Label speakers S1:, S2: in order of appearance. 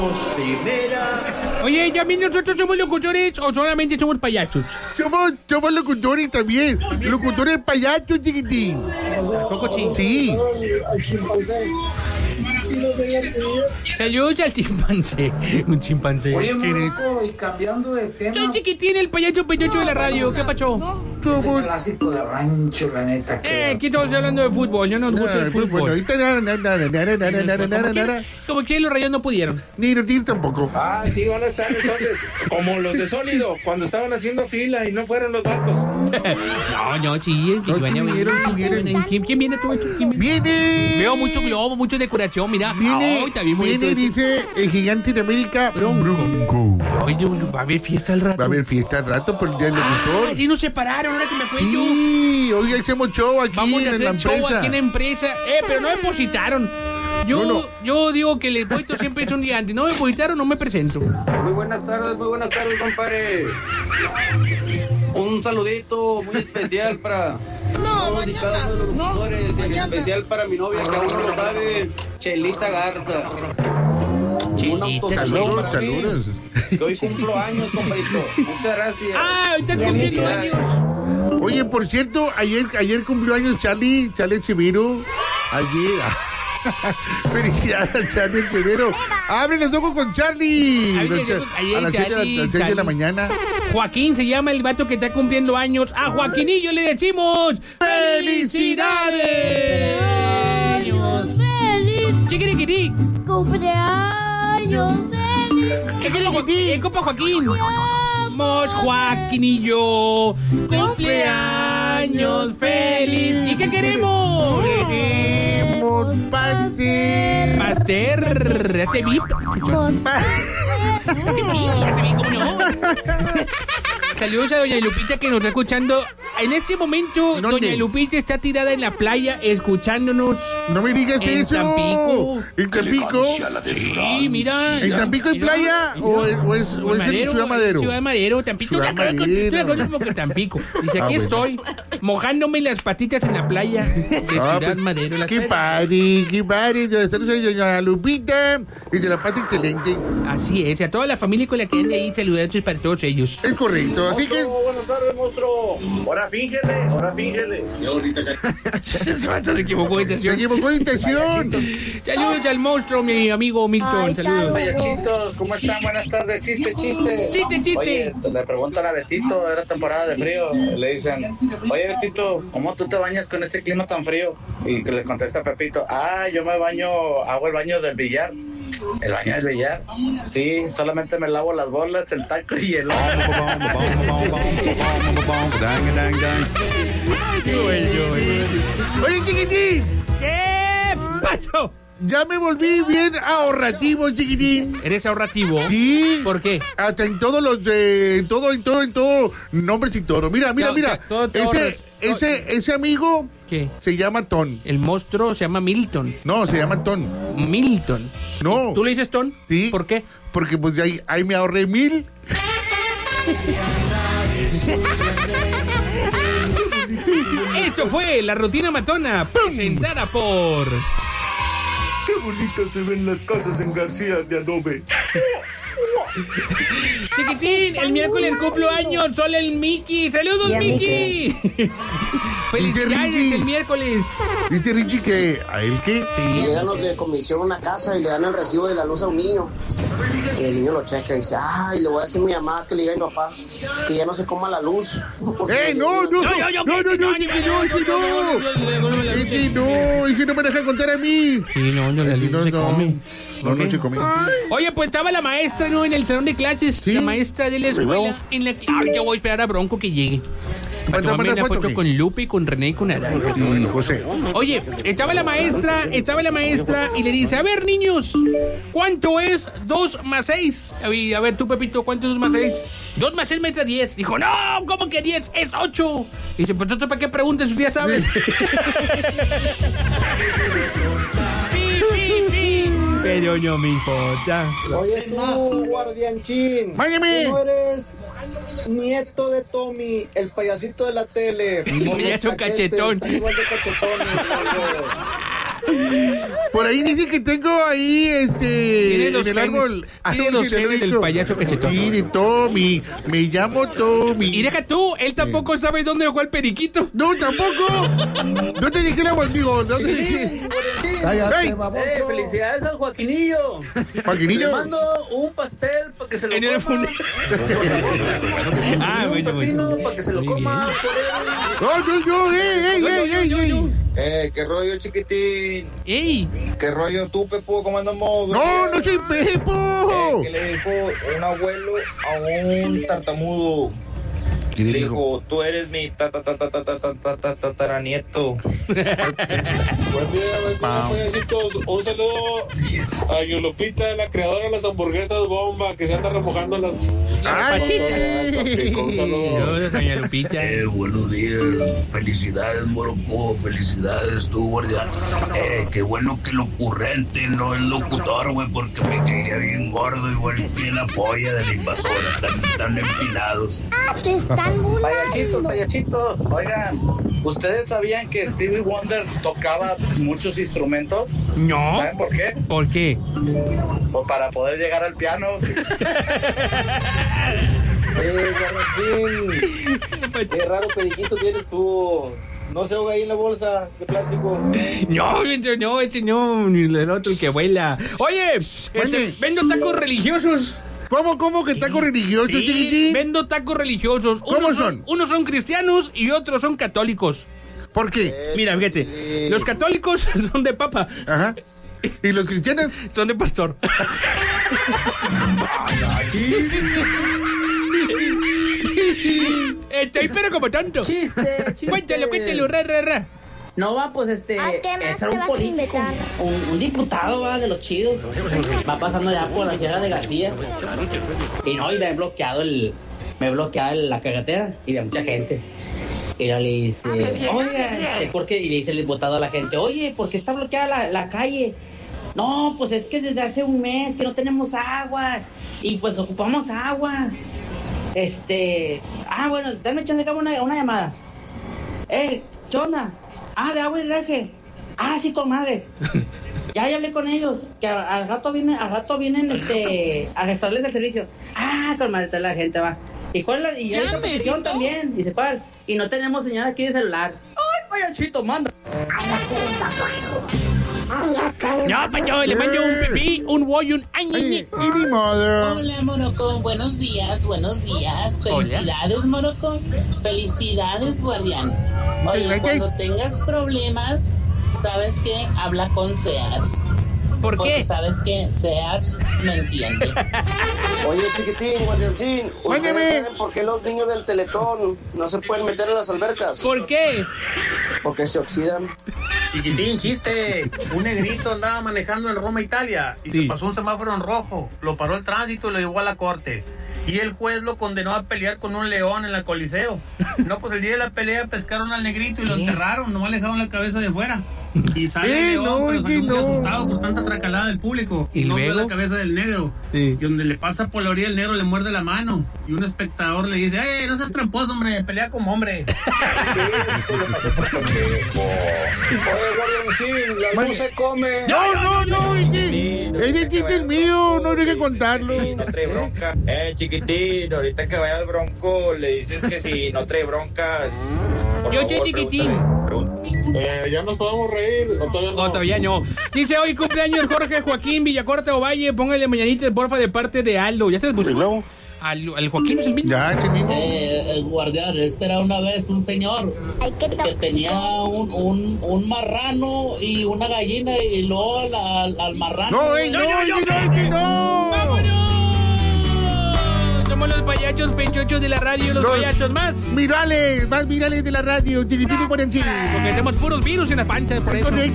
S1: Primera.
S2: Oye, ¿también nosotros somos locutores o solamente somos payasos?
S3: Somos locutores también. Locutores payasos, chiquitín.
S2: Coco Chin.
S3: Sí.
S4: Al chimpancé.
S2: Saludos al chimpancé. Un chimpancé.
S4: Oye,
S3: ¿Quién es?
S4: Marco, y cambiando de tema.
S2: Soy Chiquitín, el payaso pechocho de la radio. ¿Qué pasó?
S3: Somos...
S4: Clásico de rancho, la neta.
S2: Aquí estamos hablando de fútbol. Yo no gusta el
S3: Bueno,
S2: fútbol.
S3: ahorita
S2: Como que los rayos no pudieron.
S3: ni los tiros tampoco.
S5: Ah, sí, van a estar entonces como los de Sólido, cuando estaban haciendo fila y no fueron los bancos.
S2: No, sí.
S3: No, sí vinieron.
S2: ¿Quién viene tú? ¿Quién viene?
S3: Viene.
S2: Veo mucho globo, mucha decoración, mira.
S3: Viene,
S2: Ay, también muy
S3: viene, dice el gigante de América, Bronco.
S2: Oye, va a haber fiesta al rato.
S3: Va a haber fiesta al rato por el día del locutor.
S2: Ah, sí nos separaron, ahora que me acuerdo.
S3: Sí, hoy hacemos show aquí
S2: Vamos a
S3: en la
S2: hacer show
S3: empresa.
S2: aquí en la empresa. Pero no depositaron. Yo digo que el depósito siempre es un día antes. No me depositaron, no me presento.
S6: Muy buenas tardes, compadre. Un saludito muy especial para todos y cada uno de los locutores, en especial para mi novia, que aún no lo sabe, Chelita Garza.
S2: Chelita,
S3: Saludos.
S6: Que hoy cumplo años, compadrito. Muchas gracias.
S2: Ah, ahorita cumpliendo años.
S3: Oye, por cierto, ayer cumplió años Charlie Chiviro. Ayer. Felicidades a Charlie Chiviro. Abre los ojos con Charlie.
S2: Ayer,
S3: A las 6 de la mañana.
S2: Joaquín se llama el vato que está cumpliendo años. A Joaquinillo le decimos ¡felicidades! ¡Chiquiriquirí!
S7: ¡Cumpleaños feliz!
S2: ¡Es Copa Joaquín! ¡Vamos, Joaquinillo! ¡Cumpleaños feliz! ¿Y qué queremos?
S3: Queremos pastel.
S2: ¡Pastel! ¿Te vi? ¿Te vi? ¿Cómo no? Saludos a doña Lupita que nos está escuchando. En este momento,
S3: ¿Dónde?
S2: doña Lupita está tirada en la playa escuchándonos.
S3: No me digas
S2: En
S3: eso.
S2: Tampico.
S3: ¿En Tampico?
S2: Sí, mira.
S3: ¿En Tampico hay playa o es en Ciudad Madero?
S2: Ciudad Madero, Tampico.
S3: Ciudad Madero.
S2: Tú la como que Tampico. Dice, aquí
S3: bueno.
S2: estoy, mojándome las patitas en la playa de Ciudad
S3: pues,
S2: Madero. La
S3: qué
S2: playa.
S3: padre. Saludos a doña Lupita y se la pasa excelente.
S2: Así es, a toda la familia con la que ande ahí, saludos para todos ellos.
S3: Es correcto, así que...
S5: Buenas tardes, monstruo. Ahora fíngele.
S2: Se equivocó de
S3: Se
S2: estación.
S3: equivocó de estación.
S2: Saludos al monstruo, mi amigo Milton.
S7: Ay,
S2: Saludos.
S6: Payachitos, ¿cómo están? Buenas tardes. Chiste.
S2: Chiste.
S6: Oye, le preguntan a Betito, era temporada de frío. Le dicen, oye, Betito, ¿cómo tú te bañas con este clima tan frío? Y que le contesta Pepito, yo me baño, hago el baño del billar. ¿El baño del billar? Sí, solamente me lavo las bolas, el taco y el...
S3: Oye, chiquitín,
S2: ¿Qué pasó?
S3: ya me volví bien ahorrativo, chiquitín.
S2: ¿Eres ahorrativo?
S3: Sí.
S2: ¿Por qué?
S3: Hasta en todos los en todo, nombres y todo. Mira.
S2: Todo,
S3: Ese amigo
S2: ¿Qué?
S3: se llama Ton.
S2: El monstruo se llama Milton.
S3: No, se llama Ton.
S2: Milton.
S3: No.
S2: ¿Tú le dices Ton?
S3: Sí.
S2: ¿Por qué?
S3: Porque pues ahí me ahorré 1,000.
S2: Esto fue la rutina matona presentada por...
S5: Qué bonitas se ven las casas en García de Adobe.
S2: Chiquitín, el miércoles cumplo años, solo el Mickey. ¡Saludos,
S7: ¿Y a mí
S2: Mickey! ¡Felicidades
S3: Richie.
S2: el miércoles!
S3: Dice Richie que a él qué.
S2: Sí.
S8: Llegan los de comisión a una casa y le dan el recibo de la luz a un niño. Y el niño lo checa y dice, le voy a decir a mi mamá que le diga a mi papá que ya no se coma la luz.
S3: No, ese no me deja contar a mí.
S2: Sí, no, la luz se come.
S3: No se come.
S2: Oye, pues estaba la maestra, ¿no? En el salón de clases.
S3: Sí.
S2: La maestra de la escuela. En la que... yo voy a esperar a Bronco que llegue. Para tomarme
S3: manda
S2: una
S3: foto,
S2: foto
S3: ¿qué?
S2: con Lupe, con René y con Adán.
S3: Y José.
S2: Oye, estaba la maestra y le dice, a ver, niños, ¿cuánto es 2 más 6? A ver, tú, Pepito, ¿cuánto es 2 más 6? 2 más 6 me da 10. Dijo, no, ¿cómo que 10? Es 8. Dice, pues, ¿tú para qué preguntas si ya sabes? Pero no me importa.
S4: Oye, tú, guardianchín.
S3: Váyame.
S4: ¿Tú no eres nieto de Tommy, el payasito de la tele?
S2: Ya es un cachetón.
S4: Está igual de cachetón.
S3: Por ahí dice que tengo ahí,
S2: Tiene
S3: en
S2: los
S3: el
S2: genes.
S3: árbol.
S2: Tiene los genes del payaso cachetón.
S3: Mire, Tommy. Me llamo Tommy.
S2: Y deja tú, él tampoco sabe dónde dejó el periquito.
S3: No, tampoco. No te dije la digo, no te dije.
S1: Cállate, felicidades al Joaquinillo.
S3: Joaquinillo.
S1: Le mando un pastel para que se lo
S2: En el
S1: coma.
S2: Bueno.
S1: Pepino para que se lo coma.
S5: ¿Qué rollo, chiquitín?
S2: ¡Ey!
S5: ¿Qué rollo tú, Pepo? ¿Cómo andamos?
S3: No soy Pepo.
S5: ¿Qué le dijo un abuelo a un tartamudo?
S3: ¿Qué le
S5: Dijo, tú eres mi tataranieto. Buen día, payasitos. Un saludo a Yolopita, la creadora de las hamburguesas bomba, que se anda remojando las
S2: Pachitas.
S5: Un saludo.
S2: Doña Lupita.
S9: Buenos días, felicidades Morocco, felicidades tú, guardián. Qué bueno que el ocurrente no es locutor, güey, porque me caería bien gordo, igual que la polla de la invasora, tan empinados.
S7: Te están burlando.
S6: Payachitos, oigan, ¿ustedes sabían que Stevie Wonder tocaba muchos instrumentos?
S2: No.
S6: ¿Saben por qué?
S2: ¿Por qué?
S6: O para poder llegar al piano.
S1: Garrafín. Qué raro periquito tienes tú. No se ahoga ahí en la bolsa de plástico.
S2: No, ese no, ni el otro que vuela. Oye, vendo tacos religiosos.
S3: ¿Cómo que tacos religiosos,
S2: Sí,
S3: chiquitín?
S2: vendo tacos religiosos.
S3: ¿Cómo son?
S2: Unos son cristianos y otros son católicos.
S3: ¿Por qué?
S2: Mira, fíjate, los católicos son de papa.
S3: Ajá. ¿Y los cristianos?
S2: Son de pastor. Estoy pero como tonto.
S10: Chiste.
S2: Cuéntalo, ra.
S10: No va, pues
S7: ¿A qué más
S10: es un
S7: te vas a
S10: político,
S7: invitar?
S10: un diputado, va, de los chidos. Va pasando ya por la Sierra de García. Y no, y me he bloqueado la carretera y de mucha gente. Y luego le dice, oiga, ¿por qué? Y le dice el diputado a la gente, oye, ¿por qué está bloqueada la calle? No, pues es que desde hace un mes que no tenemos agua. Y pues ocupamos agua. Bueno, dame chance de hacer una llamada. ¿Qué onda? De agua y drenaje. Sí, con madre. Ya hablé con ellos, que al rato vienen a restarles el servicio. Con madre, toda la gente va. ¿Y cuál es la? Y yo la petición también. Dice, ¿cuál? Y no tenemos señal aquí de celular. Ay, payachito, manda.
S2: No, payo, le mando un pipí, un boy, un
S3: Ay, ni modo.
S11: Hola, Morocco, buenos días. Felicidades, Morocco. Felicidades, guardián. Oye, cuando tengas problemas, ¿sabes qué? Habla con Sears.
S2: ¿Por qué?
S11: Porque sabes que Sears me entiende.
S8: Oye, chiquitín, guardiancín,
S3: Cuéntame.
S8: ¿ustedes saben por qué los niños del Teletón no se pueden meter en las albercas?
S2: ¿Por qué?
S8: Porque se oxidan.
S1: Chiquitín, chiste. Un negrito andaba manejando en Roma, Italia, y se pasó un semáforo en rojo. Lo paró el tránsito y lo llevó a la corte. Y el juez lo condenó a pelear con un león en el Coliseo. No, pues el día de la pelea pescaron al negrito y lo enterraron, nomás le dejaron la cabeza de fuera. Y sale el león, pero salió muy asustado por tanta tracalada del público.
S2: ¿Y
S1: no
S2: luego?
S1: vio la cabeza del negro. Y donde le pasa por la orilla, el negro le muerde la mano. Y un espectador le dice, no seas tramposo, hombre, pelea como hombre.
S5: Oye, guardiancín, la luz se come.
S3: No, ese chiste es mío, no hay que contarlo.
S5: No trae bronca. Chiquitín, ahorita que vaya al Bronco, le dices que si no trae broncas.
S2: Yo soy chiquitín.
S5: ¿Ya nos podemos reír?
S2: Todavía no. Dice hoy cumpleaños Jorge Joaquín Villacorta Ovalle. Póngale mañanitas, porfa, de parte de Aldo. ¿Ya se puso? ¿Al Joaquín es el mismo?
S3: Ya, ese mismo.
S11: El guardián, era una vez un señor que tenía un marrano y una gallina y luego al marrano.
S3: No.
S2: ¡Vámonos! Somos los payasos penchochos de la radio, los payasos más
S3: Más virales de la radio, chiquitín y guardiancín.
S2: porque tenemos puros virus en la pancha, por eso.